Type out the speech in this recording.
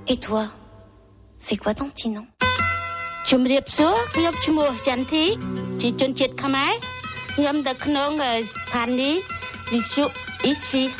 Et toi, c'est quoi ton petit nom? ជំរាបសួរខ្ញុំឈ្មោះចន្ទធីជាជនជាតិខ្មែរខ្ញុំនៅក្នុងស្ថានីយ៍វិទ្យុ ici